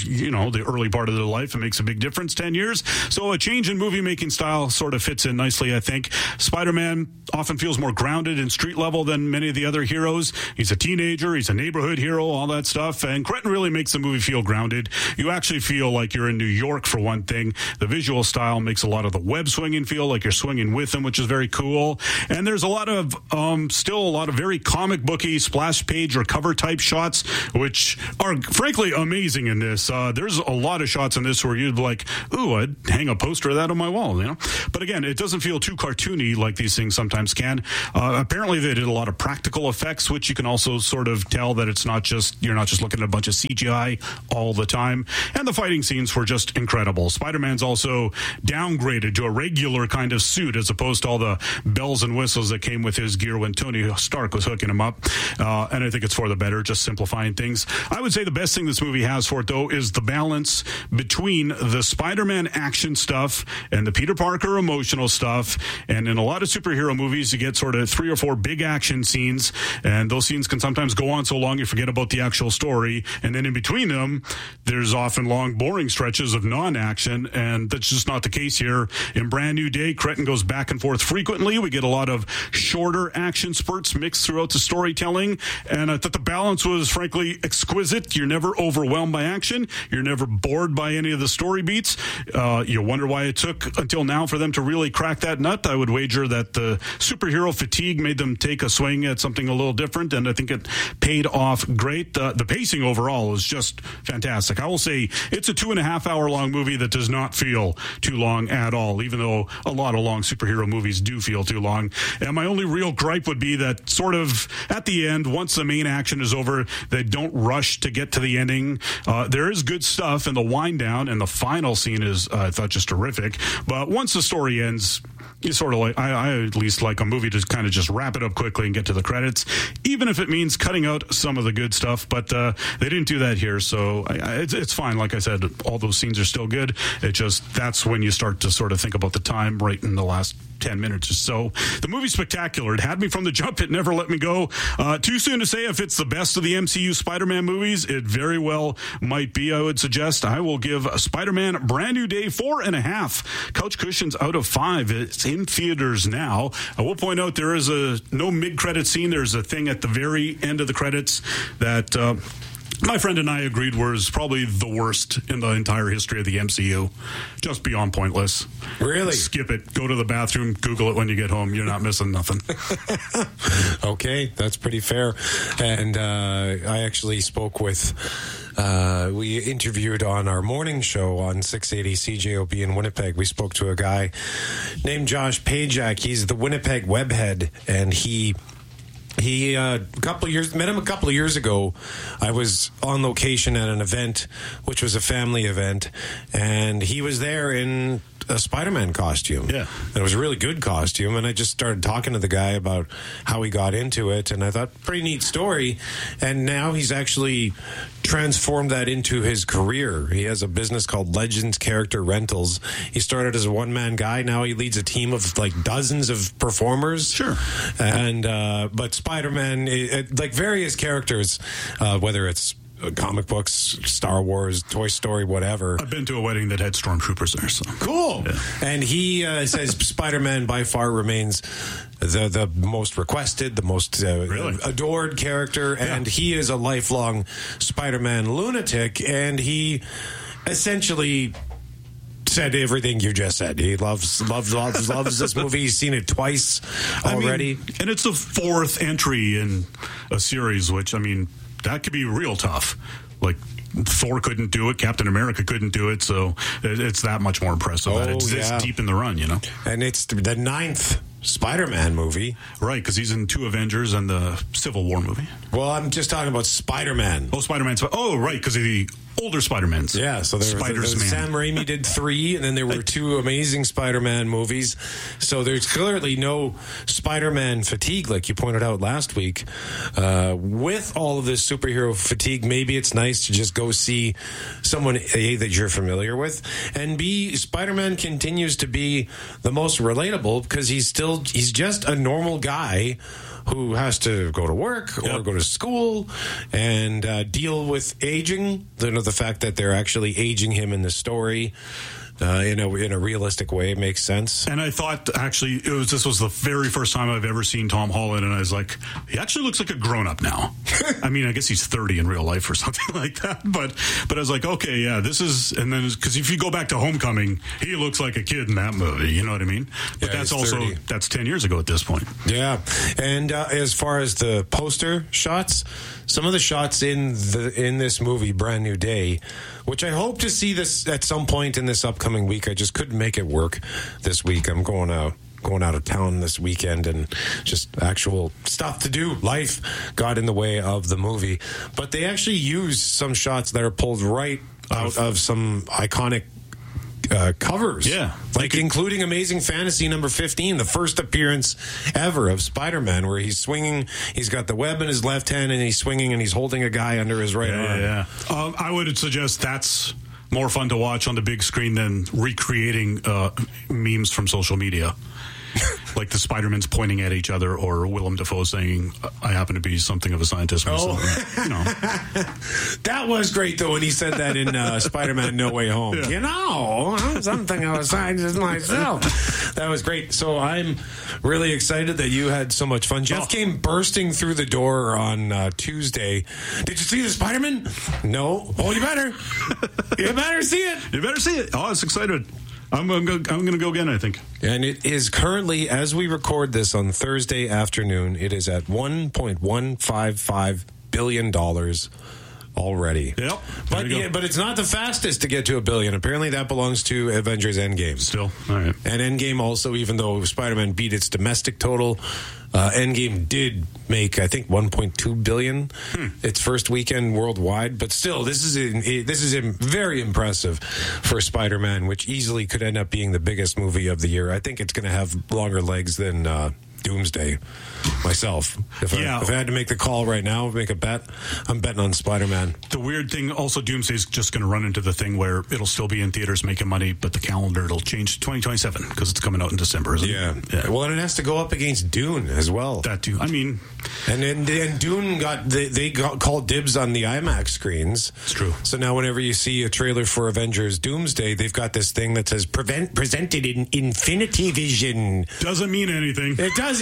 the early part of their life. It makes a big difference, 10 years. So a change in movie making style sort of fits in nicely, I think. Spider-Man often feels more grounded and street level than many of the other heroes. He's a teenager, he's a neighborhood hero, all that stuff, and Cretton really makes the movie feel grounded. You actually feel like you're in New York, for one thing. The visual style makes a lot of the web swinging feel like you're swinging with him, which is very cool. And there's a lot of still a lot of very comic booky splash page or cover type shots, which are frankly amazing in this. There's a lot of shots in this where you'd be like, ooh, I'd hang a poster of that on my wall, you know. But again, it doesn't feel too cartoony like these things sometimes can. Apparently they did a lot of practical effects, which you can also sort of tell that you're not just looking at a bunch of CGI all the time. And the fighting scenes were just incredible. Spider-Man's also downgraded to a regular kind of suit as opposed to all the bells and whistles that came with his gear when Tony Stark was hooking him up. And I think it's for the better, just simplifying things. I would say the best thing this movie has for it, though, is the balance between the Spider-Man action stuff and the Peter Parker emotional stuff. And in a lot of superhero movies, you get sort of 3 or 4 big action scenes, and those scenes can sometimes go on so long you forget about the actual story. And then in between them, there's often long, boring stretches of non-action, and that's just not the case here. In Brand New Day, Cretton goes back and forth frequently. We get a lot of shorter action spurts mixed throughout the storytelling, and I thought the balance was frankly exquisite. You're never overwhelmed by action. You're never bored by any of the story beats. You wonder why it took until now for them to really crack that nut. I would wager that the superhero fatigue made them take a swing at something a little different, and I think it paid off great. The pacing overall is just fantastic. I will say it's a 2.5 hour long movie that does not feel too long at all, even though a lot of long superhero movies do feel too long. And my only real gripe would be that sort of at the end, once the main action is over, they don't rush to get to the ending. There is good stuff in the wind down, and the final scene is, I thought, just terrific. But once the story ends, you sort of like, I at least like a movie to kind of just wrap it up quickly and get to the credits, even if it means cutting out some of the good stuff. But they didn't do that here, so it's fine. Like I said, all those scenes are still good. It just, that's when you start to sort of think about the time right in the last 10 minutes or so. The movie's spectacular. It had me from the jump. It never let me go. Too soon to say if it's the best of the MCU Spider-Man movies. It very well might be, I would suggest. I will give Spider-Man Brand New Day 4.5 couch cushions out of 5. It's in theaters now. I will point out there is no mid-credit scene. There's a thing at the very end of the credits that my friend and I agreed was probably the worst in the entire history of the MCU. Just beyond pointless. Really? Skip it. Go to the bathroom. Google it when you get home. You're not missing nothing. Okay, that's pretty fair. And I actually spoke with... we interviewed on our morning show on 680 CJOB in Winnipeg. We spoke to a guy named Josh Pajak. He's the Winnipeg webhead, and he met him a couple of years ago. I was on location at an event, which was a family event, and he was there in a Spider-Man costume. Yeah. It was a really good costume, and I just started talking to the guy about how he got into it, and I thought, pretty neat story. And now he's actually transformed that into his career. He has a business called Legends Character Rentals. He started as a one-man guy. Now he leads a team of like dozens of performers. Sure. And but Spider-Man, like various characters, whether it's comic books, Star Wars, Toy Story, whatever. I've been to a wedding that had stormtroopers there. So cool. Yeah. And he says Spider-Man by far remains the most requested, the most adored character, and he is a lifelong Spider-Man lunatic, and he essentially said everything you just said. He loves this movie. He's seen it twice already. And it's the fourth entry in a series, which, that could be real tough. Like, Thor couldn't do it, Captain America couldn't do it, so it's that much more impressive that it's this deep in the run, And it's the 9th Spider-Man movie. Right, because he's in 2 Avengers and the Civil War movie. Well, I'm just talking about Spider-Man. Oh, Spider-Man. Oh, right, because of the older Spider-Mans. Yeah, so there was Sam Raimi did 3, and then there were 2 amazing Spider-Man movies. So there's clearly no Spider-Man fatigue, like you pointed out last week. With all of this superhero fatigue, maybe it's nice to just go see someone, A, that you're familiar with, and B, Spider-Man continues to be the most relatable because he's just a normal guy who has to go to work or go to school and deal with aging. The fact that they're actually aging him in the story in a realistic way makes sense. And I thought, actually, this was the very first time I've ever seen Tom Holland, and I was like, he actually looks like a grown-up now. I guess he's 30 in real life or something like that, but I was like, okay, yeah, this is, and then, because if you go back to Homecoming, he looks like a kid in that movie, you know what I mean? But that's also, 30. That's 10 years ago at this point. Yeah, and as far as the poster shots, some of the shots in this movie, Brand New Day, which I hope to see this at some point in this upcoming week. I just couldn't make it work this week. I'm going out of town this weekend, and just actual stuff to do. Life got in the way of the movie. But they actually use some shots that are pulled right out of some iconic covers. Yeah. Like including Amazing Fantasy number 15, the first appearance ever of Spider-Man, where he's swinging, he's got the web in his left hand, and he's swinging, and he's holding a guy under his right arm. Yeah. I would suggest that's more fun to watch on the big screen than recreating memes from social media. Like the Spider-Mans pointing at each other, or Willem Dafoe saying, I happen to be something of a scientist myself. That was great, though, when he said that in Spider-Man No Way Home. Yeah. I'm something of a scientist myself. That was great. So I'm really excited that you had so much fun. Jeff came bursting through the door on Tuesday. Did you see the Spider-Man? No. Oh, you better. You better see it. You better see it. Oh, I was excited. I'm going to go again, I think. And it is currently, as we record this on Thursday afternoon, it is at $1.155 billion already. Yep. But it's not the fastest to get to $1 billion. Apparently that belongs to Avengers Endgame. Still. All right. And Endgame also, even though Spider-Man beat its domestic total, Endgame did make, I think, $1.2 billion its first weekend worldwide. But still, this is very impressive for Spider-Man, which easily could end up being the biggest movie of the year. I think it's going to have longer legs than Doomsday myself. If I had to make the call right now, make a bet, I'm betting on Spider-Man. The weird thing, also, Doomsday is just going to run into the thing where it'll still be in theaters making money, but the calendar, it'll change to 2027 because it's coming out in December, isn't it? Yeah. Well, and it has to go up against Dune as well. That too. And Dune they got called dibs on the IMAX screens. It's true. So now whenever you see a trailer for Avengers Doomsday, they've got this thing that says presented in Infinity Vision. Doesn't mean anything. It doesn't.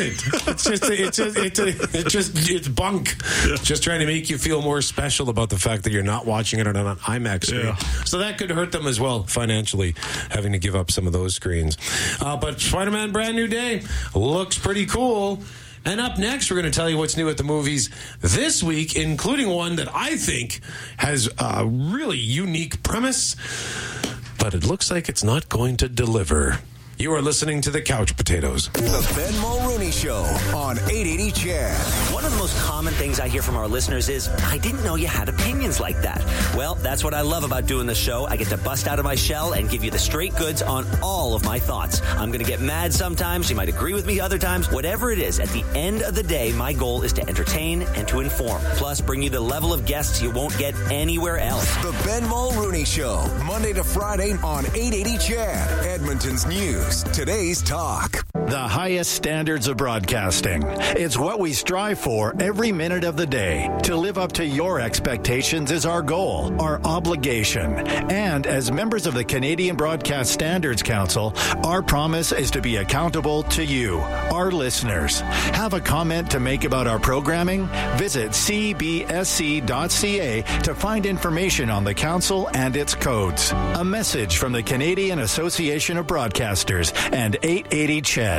It's bunk. Yeah. Just trying to make you feel more special about the fact that you're not watching it on an IMAX screen. Yeah. So that could hurt them as well financially, having to give up some of those screens. But Spider-Man Brand New Day looks pretty cool. And up next, we're going to tell you what's new at the movies this week, including one that I think has a really unique premise, but it looks like it's not going to deliver. You are listening to The Couch Potatoes. The Ben Mulrooney Show on 880 CHED. One of the most common things I hear from our listeners is, I didn't know you had opinions like that. Well, that's what I love about doing the show. I get to bust out of my shell and give you the straight goods on all of my thoughts. I'm going to get mad sometimes. You might agree with me other times. Whatever it is, at the end of the day, my goal is to entertain and to inform. Plus, bring you the level of guests you won't get anywhere else. The Ben Mulrooney Show, Monday to Friday on 880 CHED, Edmonton's news. Today's talk. The highest standards of broadcasting. It's what we strive for every minute of the day. To live up to your expectations is our goal, our obligation. And as members of the Canadian Broadcast Standards Council, our promise is to be accountable to you, our listeners. Have a comment to make about our programming? Visit cbsc.ca to find information on the council and its codes. A message from the Canadian Association of Broadcasters and 880 CHED.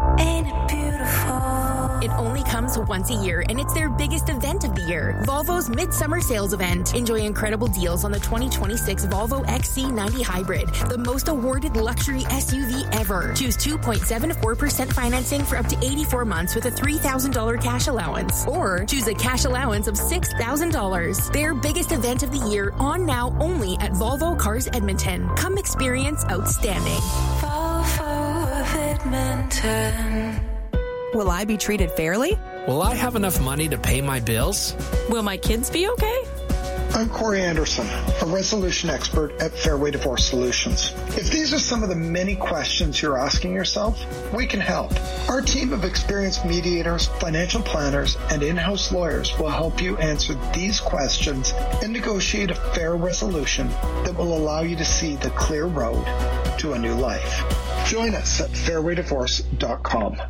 It only comes once a year, and it's their biggest event of the year. Volvo's Midsummer Sales Event. Enjoy incredible deals on the 2026 Volvo XC90 Hybrid, the most awarded luxury SUV ever. Choose 2.74% financing for up to 84 months with a $3,000 cash allowance, or choose a cash allowance of $6,000. Their biggest event of the year, on now only at Volvo Cars Edmonton. Come experience outstanding. Volvo of Edmonton. Will I be treated fairly? Will I have enough money to pay my bills? Will my kids be okay? I'm Corey Anderson, a resolution expert at Fairway Divorce Solutions. If these are some of the many questions you're asking yourself, we can help. Our team of experienced mediators, financial planners, and in-house lawyers will help you answer these questions and negotiate a fair resolution that will allow you to see the clear road to a new life. Join us at fairwaydivorce.com.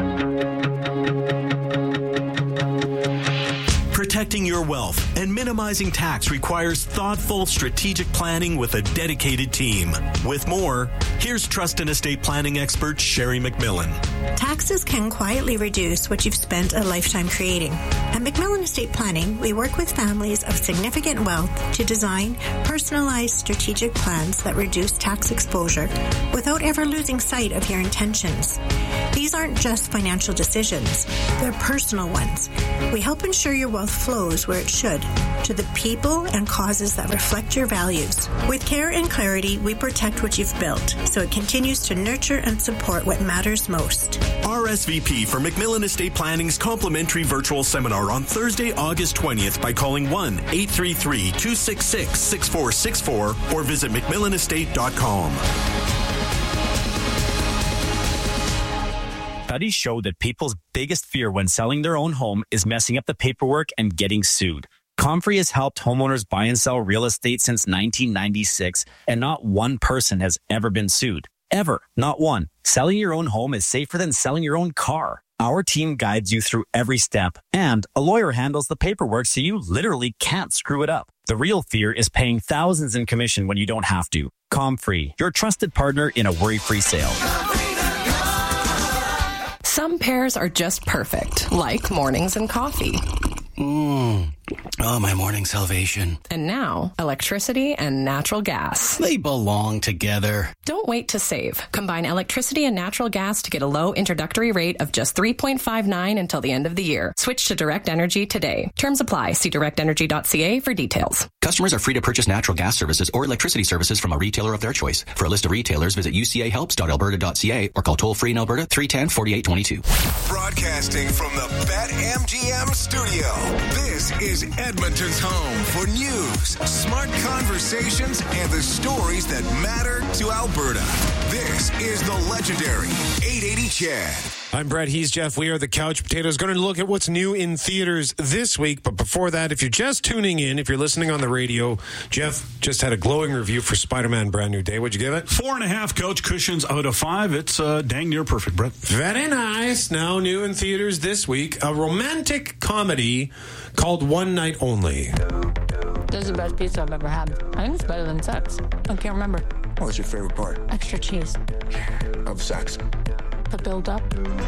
Protecting your wealth and minimizing tax requires thoughtful, strategic planning with a dedicated team. With more, here's trust and estate planning expert Sherry McMillan. Taxes can quietly reduce what you've spent a lifetime creating. At McMillan Estate Planning, we work with families of significant wealth to design personalized strategic plans that reduce tax exposure without ever losing sight of your intentions. These aren't just financial decisions, they're personal ones. We help ensure your wealth flows where it should, to the people and causes that reflect your values. With care and clarity, we protect what you've built, so it continues to nurture and support what matters most. RSVP for McMillan Estate Planning's complimentary virtual seminar on Thursday, August 20th by calling 1-833-266-6464 or visit McMillanestate.com. Studies show that people's biggest fear when selling their own home is messing up the paperwork and getting sued. Comfrey has helped homeowners buy and sell real estate since 1996, and not one person has ever been sued. Ever. Not one. Selling your own home is safer than selling your own car. Our team guides you through every step, and a lawyer handles the paperwork so you literally can't screw it up. The real fear is paying thousands in commission when you don't have to. Comfrey, your trusted partner in a worry-free sale. Some pairs are just perfect, like mornings and coffee. Oh, my morning salvation. And now, electricity and natural gas. They belong together. Don't wait to save. Combine electricity and natural gas to get a low introductory rate of just $3.59 until the end of the year. Switch to Direct Energy today. Terms apply. See directenergy.ca for details. Customers are free to purchase natural gas services or electricity services from a retailer of their choice. For a list of retailers, visit ucahelps.alberta.ca or call toll-free in Alberta 310-4822. Broadcasting from the BetMGM studio, this is Edmonton's home for news, smart conversations, and the stories that matter to Alberta. This is the legendary 880 CHED. I'm Brett. He's Jeff. We are the Couch Potatoes. Going to look at what's new in theaters this week. But before that, if you're just tuning in, if you're listening on the radio, Jeff just had a glowing review for Spider-Man Brand New Day. What'd you give it? 4.5 couch cushions out of 5. It's dang near perfect, Brett. Very nice. Now new in theaters this week, a romantic comedy called One Night Only. This is the best pizza I've ever had. I think it's better than sex. I can't remember. What was your favorite part? Extra cheese. Of sex? The build up.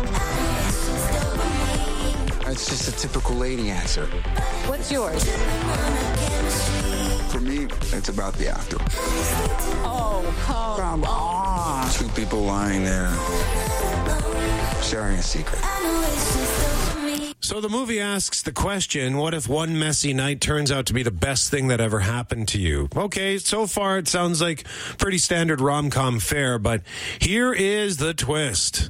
It's just a typical lady answer. What's yours? For me, it's about the after. Oh, come on. Two people lying there, sharing a secret. So the movie asks the question, what if one messy night turns out to be the best thing that ever happened to you? Okay, so far it sounds like pretty standard rom-com fare, but here is the twist.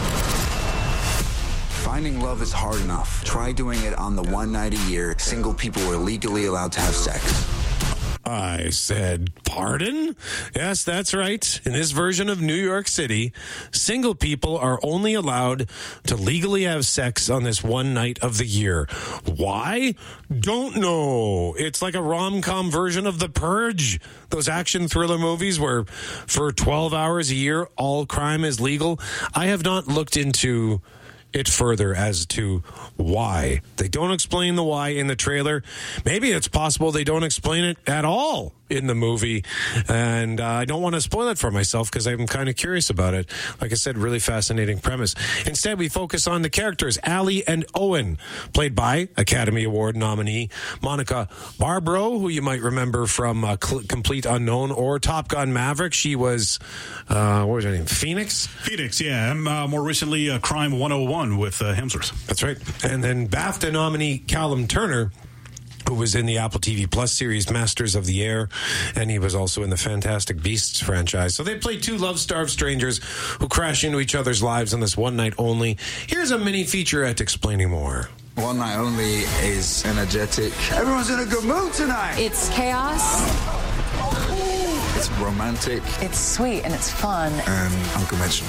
Finding love is hard enough. Try doing it on the one night a year single people are legally allowed to have sex. I said, pardon? Yes, that's right. In this version of New York City, single people are only allowed to legally have sex on this one night of the year. Why? Don't know. It's like a rom-com version of The Purge. Those action thriller movies where for 12 hours a year, all crime is legal. I have not looked into it further as to why. They don't explain the why in the trailer. Maybe it's possible they don't explain it at all in the movie, and I don't want to spoil it for myself because I'm kind of curious about it. Like I said, really fascinating premise. Instead, we focus on the characters, Allie and Owen, played by Academy Award nominee Monica Barbaro, who you might remember from Complete Unknown or Top Gun Maverick. She was, what was her name? Phoenix? Phoenix, yeah. And more recently, Crime 101 with Hemsworth. That's right. And then BAFTA nominee Callum Turner, who was in the Apple TV Plus series Masters of the Air, and he was also in the Fantastic Beasts franchise. So they play two love-starved strangers who crash into each other's lives on this one night only. Here's a mini featurette explaining more. One night only is energetic. Everyone's in a good mood tonight. It's chaos. It's romantic. It's sweet and it's fun. And unconventional.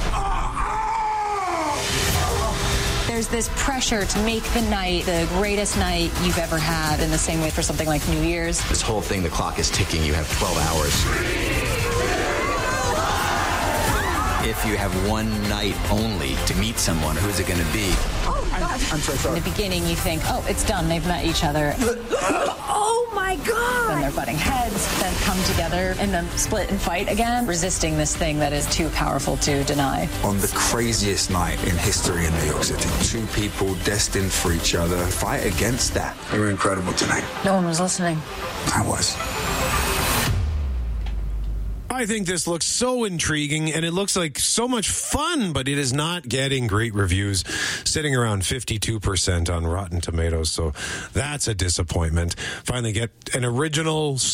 There's this pressure to make the night the greatest night you've ever had, in the same way for something like New Year's. This whole thing, the clock is ticking. You have 12 hours. If you have one night only to meet someone, who's it going to be? Oh, gosh. I'm so sorry. In the beginning, you think, oh, it's done. They've met each other. Oh, my God. Then they're butting heads, then come together, and then split and fight again, resisting this thing that is too powerful to deny. On the craziest night in history in New York City, two people destined for each other fight against that. They were incredible tonight. No one was listening. I was. I think this looks so intriguing, and it looks like so much fun, but it is not getting great reviews, sitting around 52% on Rotten Tomatoes, so that's a disappointment. Finally get an original